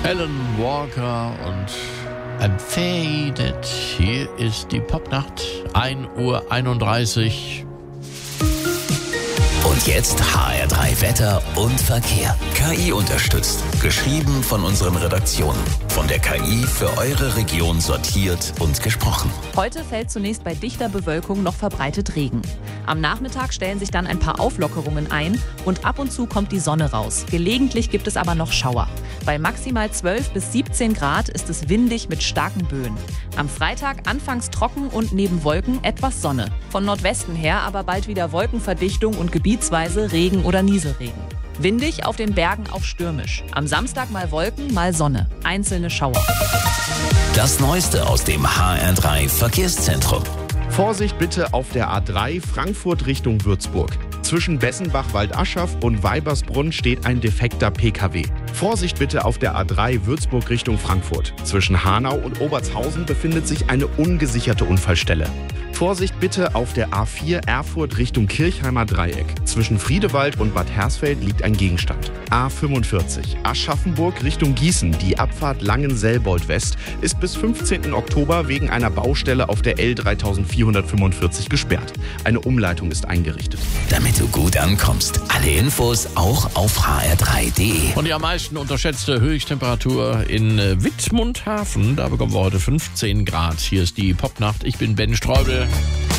Alan Walker und I'm Faded. Hier ist die Popnacht, 1:31 Uhr. Und jetzt HR3 Wetter und Verkehr. KI unterstützt. Geschrieben von unseren Redaktionen. Von der KI für eure Region sortiert und gesprochen. Heute fällt zunächst bei dichter Bewölkung noch verbreitet Regen. Am Nachmittag stellen sich dann ein paar Auflockerungen ein und ab und zu kommt die Sonne raus. Gelegentlich gibt es aber noch Schauer. Bei maximal 12 bis 17 Grad ist es windig mit starken Böen. Am Freitag anfangs trocken und neben Wolken etwas Sonne. Von Nordwesten her aber bald wieder Wolkenverdichtung und gebietsweise Regen oder Nieselregen. Windig, auf den Bergen auch stürmisch. Am Samstag mal Wolken, mal Sonne. Einzelne Schauer. Das Neueste aus dem HR3 Verkehrszentrum. Vorsicht bitte auf der A3 Frankfurt Richtung Würzburg. Zwischen Bessenbach-Waldaschaf und Weibersbrunn steht ein defekter PKW. Vorsicht bitte auf der A3 Würzburg Richtung Frankfurt. Zwischen Hanau und Obertshausen befindet sich eine ungesicherte Unfallstelle. Vorsicht bitte auf der A4 Erfurt Richtung Kirchheimer Dreieck. Zwischen Friedewald und Bad Hersfeld liegt ein Gegenstand. A45 Aschaffenburg Richtung Gießen. Die Abfahrt Langenselbold-West ist bis 15. Oktober wegen einer Baustelle auf der L3445 gesperrt. Eine Umleitung ist eingerichtet. Damit du gut ankommst. Alle Infos auch auf hr3.de. Und die am meisten unterschätzte Höchsttemperatur in Wittmundhafen. Da bekommen wir heute 15 Grad. Hier ist die Popnacht. Ich bin Ben Streubel.